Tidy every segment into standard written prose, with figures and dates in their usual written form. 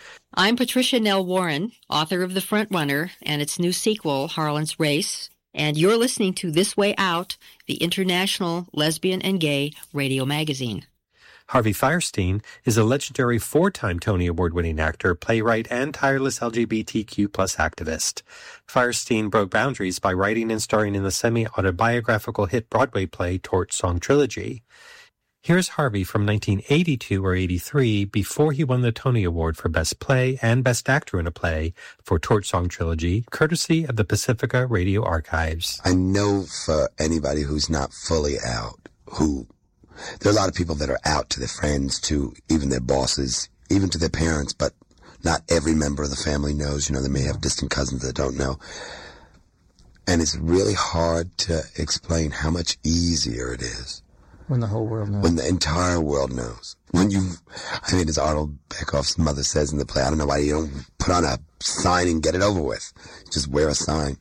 I'm Patricia Nell Warren, author of The Frontrunner and its new sequel, Harlan's Race, and you're listening to This Way Out, the international lesbian and gay radio magazine. Harvey Fierstein is a legendary 4-time Tony Award-winning actor, playwright, and tireless LGBTQ+ activist. Fierstein broke boundaries by writing and starring in the semi-autobiographical hit Broadway play Torch Song Trilogy. Here's Harvey from 1982 or 83, before he won the Tony Award for Best Play and Best Actor in a Play for Torch Song Trilogy, courtesy of the Pacifica Radio Archives. I know for anybody who's not fully out, there are a lot of people that are out to their friends, to even their bosses, even to their parents, but not every member of the family knows. They may have distant cousins that don't know. And it's really hard to explain how much easier it is. When the whole world knows. When the entire world knows. As Arnold Beckoff's mother says in the play, I don't know why you don't put on a sign and get it over with. Just wear a sign.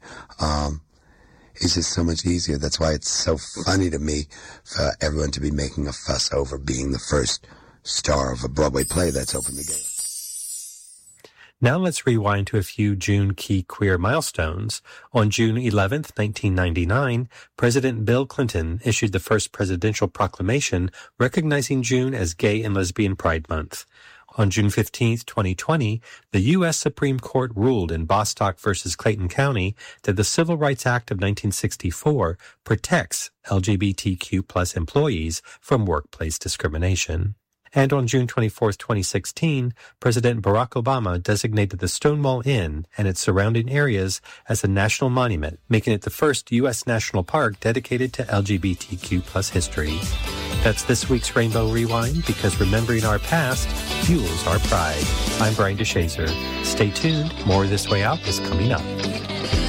It's just so much easier. That's why it's so funny to me for everyone to be making a fuss over being the first star of a Broadway play that's openly gay. Now let's rewind to a few June key queer milestones. On June 11th, 1999, President Bill Clinton issued the first presidential proclamation recognizing June as Gay and Lesbian Pride Month. On June 15th, 2020, the U.S. Supreme Court ruled in Bostock v. Clayton County that the Civil Rights Act of 1964 protects LGBTQ+ employees from workplace discrimination. And on June 24th, 2016, President Barack Obama designated the Stonewall Inn and its surrounding areas as a national monument, making it the first U.S. national park dedicated to LGBTQ+ history. That's this week's Rainbow Rewind, because remembering our past fuels our pride. I'm Brian DeShazer. Stay tuned. More This Way Out is coming up.